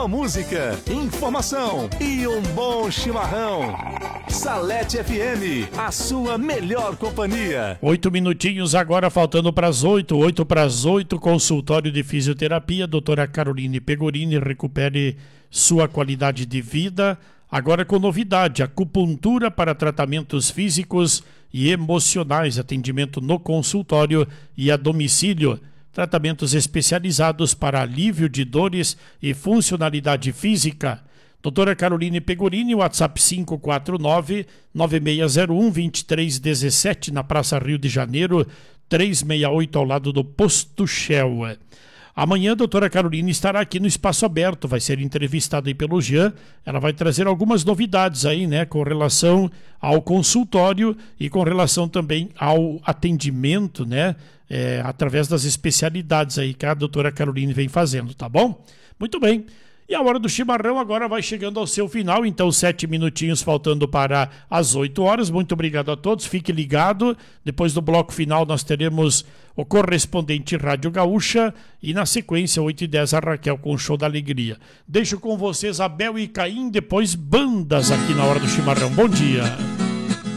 Boa música, informação e um bom chimarrão. Salete FM, a sua melhor companhia. 8 minutinhos agora, faltando para as 8. 8 para as 8, consultório de fisioterapia. Doutora Caroline Pegorini, recupere sua qualidade de vida. Agora com novidade, acupuntura para tratamentos físicos e emocionais. Atendimento no consultório e a domicílio. Tratamentos especializados para alívio de dores e funcionalidade física. Doutora Caroline Pegorini, WhatsApp 549-9601-2317, na Praça Rio de Janeiro, 368, ao lado do Posto Shell. Amanhã a doutora Caroline estará aqui no Espaço Aberto, vai ser entrevistada aí pelo Jean. Ela vai trazer algumas novidades aí, né, com relação ao consultório e com relação também ao atendimento, né, através das especialidades aí que a doutora Caroline vem fazendo, tá bom? Muito bem. E a hora do chimarrão agora vai chegando ao seu final, então 7 minutinhos faltando para as 8 horas. Muito obrigado a todos, fique ligado. Depois do bloco final nós teremos o correspondente Rádio Gaúcha e na sequência 8h10 a Raquel com o Show da Alegria. Deixo com vocês Abel e Caim, depois bandas aqui na hora do chimarrão. Bom dia.